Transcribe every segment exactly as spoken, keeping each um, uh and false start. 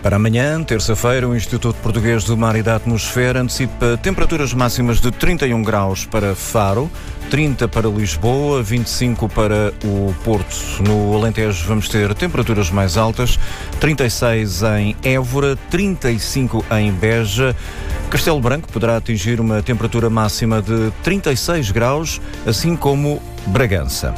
Para amanhã, terça-feira, o Instituto Português do Mar e da Atmosfera antecipa temperaturas máximas de trinta e um graus para Faro, trinta para Lisboa, vinte e cinco para o Porto. No Alentejo vamos ter temperaturas mais altas, trinta e seis em Évora, trinta e cinco em Beja. Castelo Branco poderá atingir uma temperatura máxima de trinta e seis graus, assim como Bragança.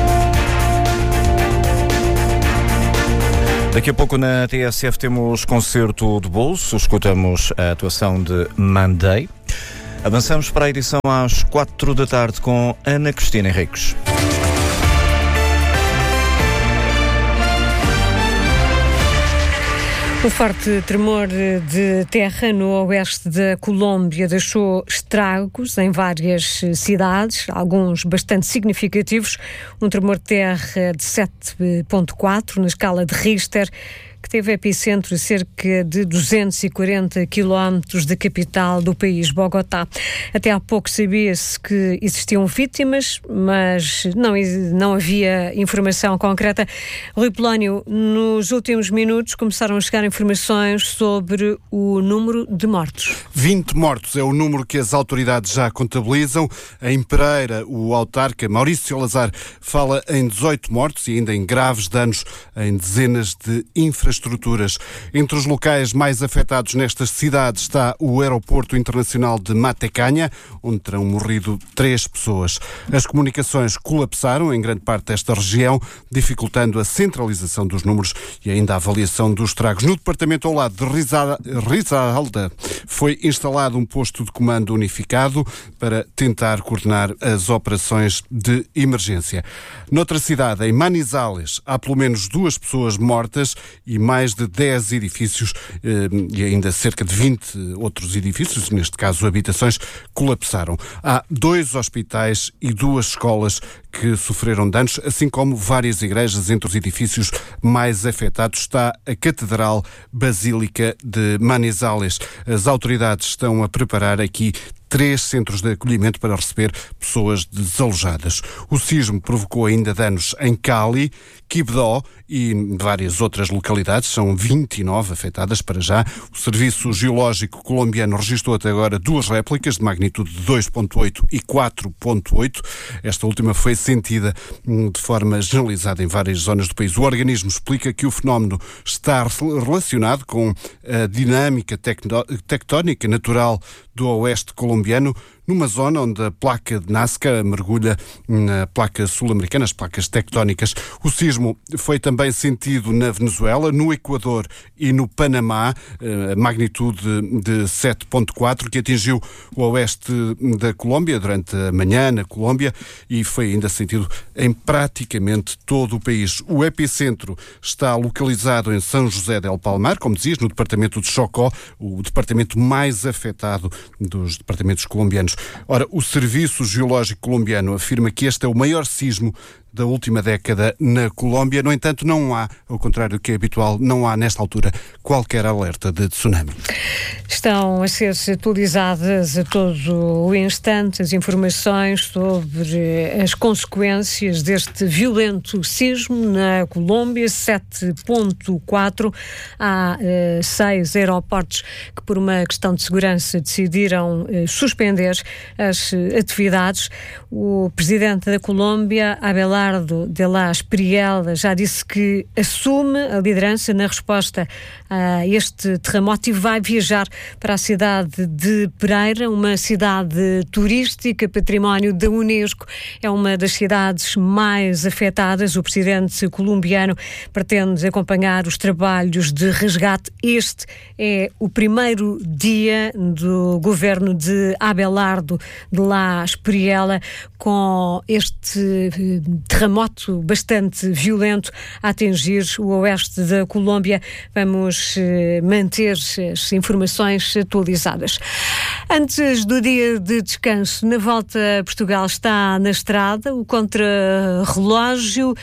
Daqui a pouco na T S F temos concerto de bolso, escutamos a atuação de Monday. Avançamos para a edição às quatro da tarde com Ana Cristina Henriques. O forte tremor de terra no oeste da Colômbia deixou estragos em várias cidades, alguns bastante significativos. Um tremor de terra de sete ponto quatro na escala de Richter, que teve epicentro a cerca de duzentos e quarenta quilómetros da capital do país, Bogotá. Até há pouco sabia-se que existiam vítimas, mas não, não havia informação concreta. Rui Polónio, nos últimos minutos começaram a chegar informações sobre o número de mortos. vinte mortos é o número que as autoridades já contabilizam. Em Pereira, o autarca Maurício Salazar fala em dezoito mortos e ainda em graves danos em dezenas de infraestruturas. Estruturas. Entre os locais mais afetados nestas cidades está o Aeroporto Internacional de Matecanha, onde terão morrido três pessoas. As comunicações colapsaram em grande parte desta região, dificultando a centralização dos números e ainda a avaliação dos estragos. No departamento ao lado de Risaralda foi instalado um posto de comando unificado para tentar coordenar as operações de emergência. Noutra cidade, em Manizales, há pelo menos duas pessoas mortas e mais de dez edifícios eh, e ainda cerca de vinte outros edifícios, neste caso habitações, colapsaram. Há dois hospitais e duas escolas que sofreram danos, assim como várias igrejas. Entre os edifícios mais afetados está a Catedral Basílica de Manizales. As autoridades estão a preparar aqui três centros de acolhimento para receber pessoas desalojadas. O sismo provocou ainda danos em Cali, Quibdó e várias outras localidades. São vinte e nove afetadas para já. O Serviço Geológico colombiano registrou até agora duas réplicas de magnitude de dois ponto oito e quatro ponto oito. Esta última foi sentida de forma generalizada em várias zonas do país. O organismo explica que o fenómeno está relacionado com a dinâmica tectónica natural do oeste colombiano, numa zona onde a placa de Nazca mergulha na placa sul-americana, as placas tectónicas. O sismo foi também sentido na Venezuela, no Equador e no Panamá, a magnitude de sete ponto quatro, que atingiu o oeste da Colômbia durante a manhã na Colômbia e foi ainda sentido em praticamente todo o país. O epicentro está localizado em São José del Palmar, como dizias, no departamento de Chocó, o departamento mais afetado dos departamentos colombianos. Ora, o Serviço Geológico colombiano afirma que este é o maior sismo da última década na Colômbia. No entanto, não há, ao contrário do que é habitual, não há nesta altura qualquer alerta de tsunami. Estão a ser atualizadas a todo o instante as informações sobre as consequências deste violento sismo na Colômbia, sete ponto quatro. Há uh, seis aeroportos que, por uma questão de segurança, decidiram uh, suspender as uh, atividades. O presidente da Colômbia, Abelardo de la Espriella, já disse que assume a liderança na resposta a este terremoto e vai viajar para a cidade de Pereira, uma cidade turística, património da Unesco. É uma das cidades mais afetadas. O presidente colombiano pretende acompanhar os trabalhos de resgate. Este é o primeiro dia do governo de Abelardo de la Espriella, com este terremoto bastante violento a atingir o oeste da Colômbia. Vamos eh, manter as informações atualizadas. Antes do dia de descanso, na volta a Portugal está na estrada o contrarrelógio.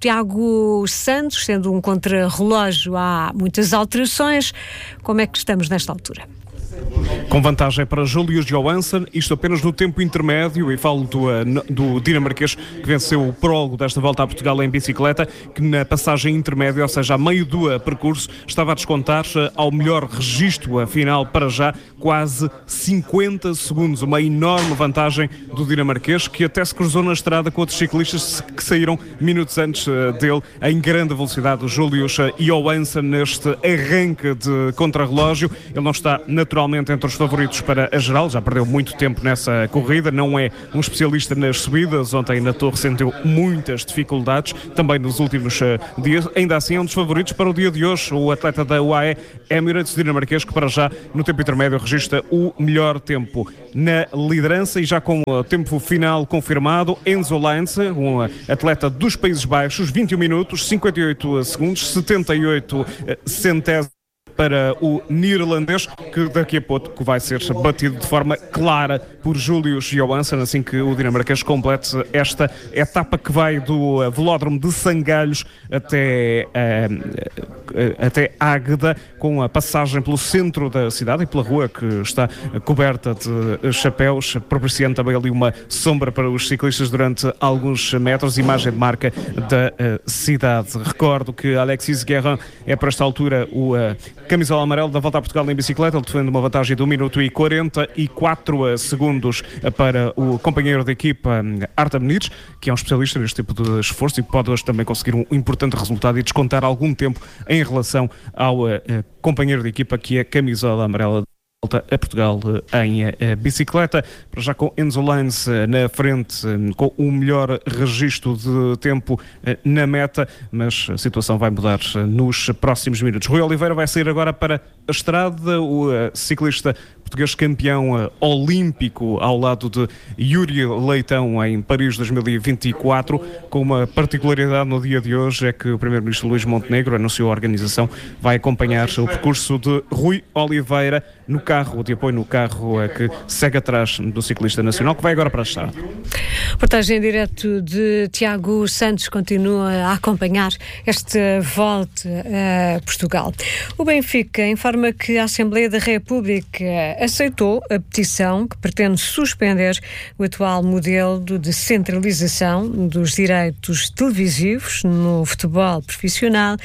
Tiago Santos, sendo um contrarrelógio, há muitas alterações. Como é que estamos nesta altura? Com vantagem para Júlio Johansson, isto apenas no tempo intermédio, e falo do, do dinamarquês que venceu o prólogo desta volta a Portugal em bicicleta, que na passagem intermédia, ou seja, a meio do percurso, estava a descontar ao melhor registro, afinal, para já, quase cinquenta segundos, uma enorme vantagem do dinamarquês, que até se cruzou na estrada com outros ciclistas que saíram minutos antes dele, em grande velocidade, o Júlio Johansson, neste arranque de contrarrelógio. Ele não está naturalmente entre os favoritos para a geral, já perdeu muito tempo nessa corrida, não é um especialista nas subidas, ontem na Torre sentiu muitas dificuldades, também nos últimos uh, dias, ainda assim é um dos favoritos para o dia de hoje, o atleta da U A E Emirates dinamarquês, que para já no tempo intermédio registra o melhor tempo na liderança, e já com o tempo final confirmado, Enzo Lens, um atleta dos Países Baixos, vinte e um minutos, cinquenta e oito segundos, setenta e oito centésimos para o neerlandês, que daqui a pouco vai ser batido de forma clara por Júlio Johansson, assim que o dinamarquês complete esta etapa que vai do velódromo de Sangalhos até, uh, até Águeda, com a passagem pelo centro da cidade e pela rua que está coberta de chapéus, propiciando também ali uma sombra para os ciclistas durante alguns metros, imagem de marca da uh, cidade. Recordo que Alexis Guérin é, para esta altura, o uh, camisola amarelo da Volta a Portugal em bicicleta. Ele defende uma vantagem de um minuto e quarenta e quatro segundos para o companheiro da equipa Artem Nitz, que é um especialista neste tipo de esforço e pode hoje também conseguir um importante resultado e descontar algum tempo em relação ao uh, companheiro de equipa, que é a camisola amarela Volta a Portugal em uh, bicicleta. Para já com Enzo Lens uh, na frente, um, com o melhor registro de tempo uh, na meta, mas a situação vai mudar uh, nos próximos minutos. Rui Oliveira vai sair agora para a estrada, o uh, ciclista português campeão uh, olímpico ao lado de Yuri Leitão em Paris dois mil e vinte e quatro, com uma particularidade no dia de hoje, é que o primeiro-ministro Luís Montenegro anunciou a organização, vai acompanhar o percurso de Rui Oliveira no carro, de apoio no carro uh, que segue atrás do ciclista nacional, que vai agora para a estrada. Reportagem em direto de Tiago Santos continua a acompanhar esta volta a Portugal. O Benfica informa que a Assembleia da República aceitou a petição que pretende suspender o atual modelo de centralização dos direitos televisivos no futebol profissional,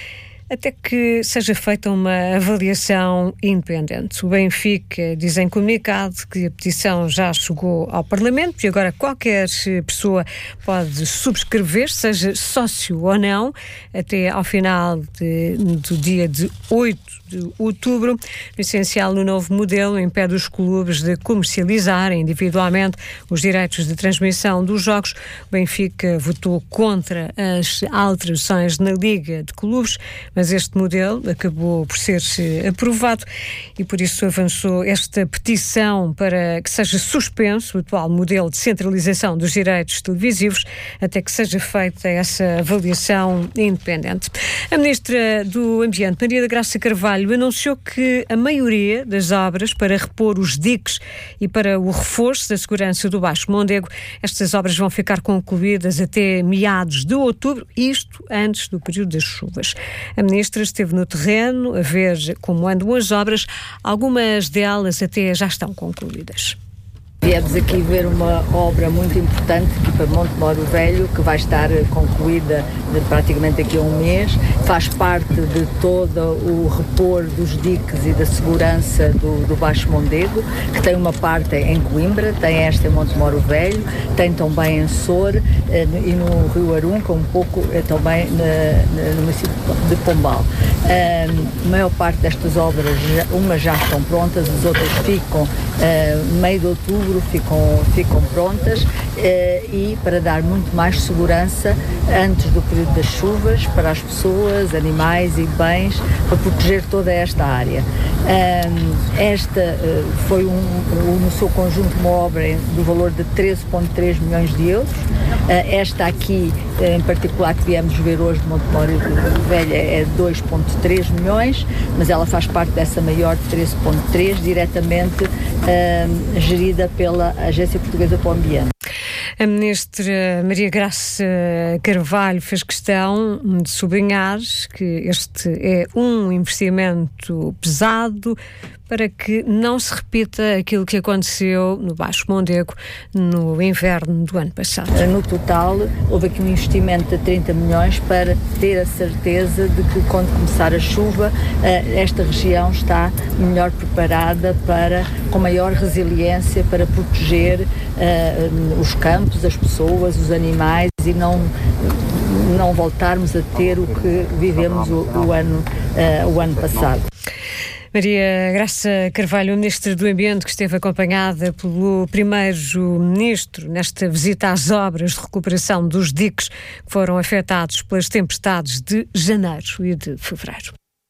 até que seja feita uma avaliação independente. O Benfica diz em comunicado que a petição já chegou ao Parlamento e agora qualquer pessoa pode subscrever, seja sócio ou não, até ao final de, do dia de oito de outubro. O essencial no novo modelo impede os clubes de comercializarem individualmente os direitos de transmissão dos jogos. O Benfica votou contra as alterações na Liga de Clubes, mas este modelo acabou por ser aprovado e por isso avançou esta petição para que seja suspenso o atual modelo de centralização dos direitos televisivos até que seja feita essa avaliação independente. A Ministra do Ambiente, Maria da Graça Carvalho, anunciou que a maioria das obras para repor os diques e para o reforço da segurança do Baixo Mondego, estas obras vão ficar concluídas até meados de outubro, isto antes do período das chuvas. A Ministra esteve no terreno a ver como andam as obras, algumas delas até já estão concluídas. Viemos aqui ver uma obra muito importante aqui para Montemoro Velho, que vai estar concluída praticamente daqui a um mês. Faz parte de todo o repor dos diques e da segurança do, do Baixo Mondego, que tem uma parte em Coimbra, tem esta em Montemoro Velho, tem também em Sor eh, e no Rio Arunca, um pouco eh, também na, na, no município de Pombal. Eh, a maior parte destas obras, umas já estão prontas, as outras ficam eh, meio de outubro, Ficam, ficam prontas eh, e para dar muito mais segurança antes do período das chuvas para as pessoas, animais e bens, para proteger toda esta área. Um, esta uh, foi um, um, no seu conjunto uma obra do valor de treze vírgula três milhões de euros. Uh, esta aqui, uh, em particular, que viemos ver hoje de Montemoro Velho, é dois vírgula três milhões, mas ela faz parte dessa maior de treze vírgula três, diretamente uh, gerida pela Agência Portuguesa para o Ambiente. A ministra Maria Graça Carvalho fez questão de sublinhar que este é um investimento pesado para que não se repita aquilo que aconteceu no Baixo Mondego no inverno do ano passado. No total, houve aqui um investimento de trinta milhões para ter a certeza de que, quando começar a chuva, esta região está melhor preparada para, com maior resiliência, para proteger uh, os campos, as pessoas, os animais e não, não voltarmos a ter o que vivemos o, o, ano, uh, o ano passado. Maria Graça Carvalho, ministra do Ambiente, que esteve acompanhada pelo primeiro-ministro nesta visita às obras de recuperação dos diques que foram afetados pelas tempestades de janeiro e de fevereiro.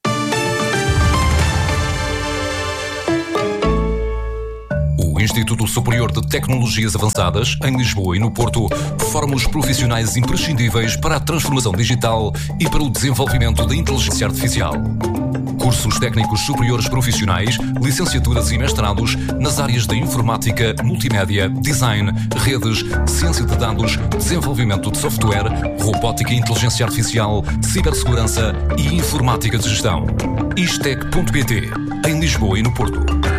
O Instituto Superior de Tecnologias Avançadas, em Lisboa e no Porto, forma os profissionais imprescindíveis para a transformação digital e para o desenvolvimento da inteligência artificial. Cursos técnicos superiores profissionais, licenciaturas e mestrados nas áreas da informática, multimédia, design, redes, ciência de dados, desenvolvimento de software, robótica e inteligência artificial, cibersegurança e informática de gestão. Istec ponto pt, em Lisboa e no Porto.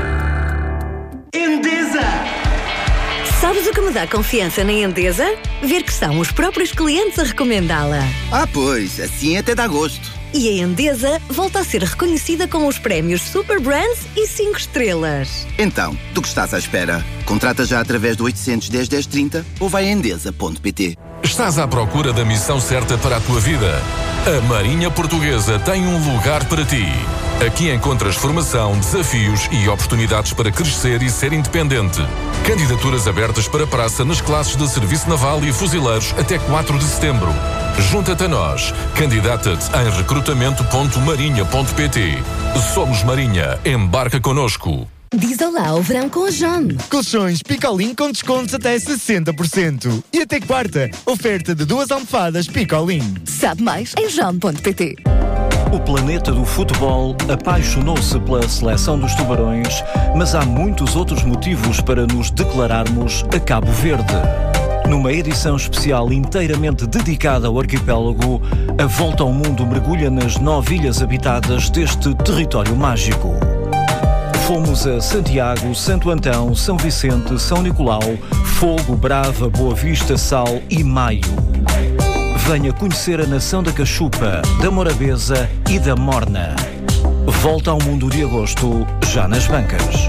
Sabes o que me dá confiança na Endesa? Ver que são os próprios clientes a recomendá-la. Ah, pois, assim até dá gosto. E a Endesa volta a ser reconhecida com os prémios Super Brands e cinco estrelas. Então, do que estás à espera? Contrata já através do oitocentos, dez, dez, trinta ou vai a endesa ponto pt. Estás à procura da missão certa para a tua vida? A Marinha Portuguesa tem um lugar para ti. Aqui encontras formação, desafios e oportunidades para crescer e ser independente. Candidaturas abertas para praça nas classes de Serviço Naval e Fuzileiros até quatro de setembro. Junta-te a nós. Candidata-te em recrutamento ponto marinha ponto pt. Somos Marinha. Embarca connosco. Diz olá ao verão com a John. Colchões Picolin com descontos até sessenta por cento. E até quarta, oferta de duas almofadas Picolin. Sabe mais em john ponto pt. O planeta do futebol apaixonou-se pela seleção dos Tubarões, mas há muitos outros motivos para nos declararmos a Cabo Verde. Numa edição especial inteiramente dedicada ao arquipélago, a Volta ao Mundo mergulha nas nove ilhas habitadas deste território mágico. Fomos a Santiago, Santo Antão, São Vicente, São Nicolau, Fogo, Brava, Boa Vista, Sal e Maio. Venha conhecer a nação da Cachupa, da Morabeza e da Morna. Volta ao Mundo de agosto, já nas bancas.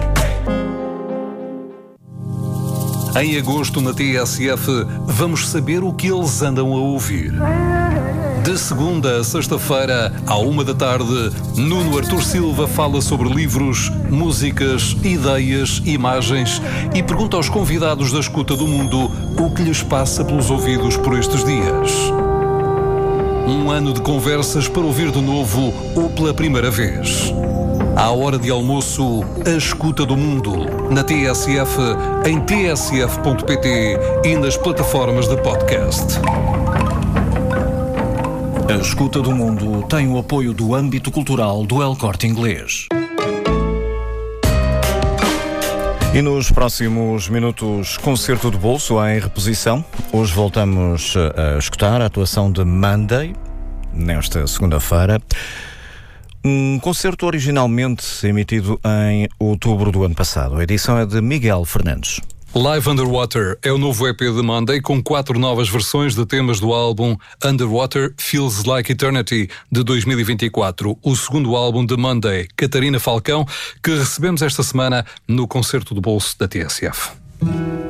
Em agosto, na T S F, vamos saber o que eles andam a ouvir. De segunda a sexta-feira, à uma da tarde, Nuno Artur Silva fala sobre livros, músicas, ideias, imagens e pergunta aos convidados da Escuta do Mundo o que lhes passa pelos ouvidos por estes dias. Um ano de conversas para ouvir de novo ou pela primeira vez. À hora de almoço, a Escuta do Mundo, na T S F, em t s f ponto pt e nas plataformas de podcast. A Escuta do Mundo tem o apoio do âmbito cultural do El Corte Inglês. E nos próximos minutos, concerto de bolso em reposição. Hoje voltamos a escutar a atuação de Monday, nesta segunda-feira. Um concerto originalmente emitido em outubro do ano passado. A edição é de Miguel Fernandes. Live Underwater é o novo E P de Monday com quatro novas versões de temas do álbum Underwater Feels Like Eternity de dois mil e vinte e quatro, o segundo álbum de Monday, Catarina Falcão, que recebemos esta semana no concerto de bolso da T S F.